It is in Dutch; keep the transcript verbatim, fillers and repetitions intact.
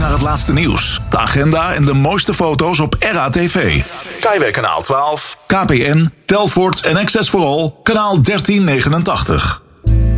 naar het laatste nieuws, de agenda en de mooiste foto's op R A T V. Kaiweg kanaal twaalf, K P N, Telfort en Access for All kanaal dertien negenentachtig.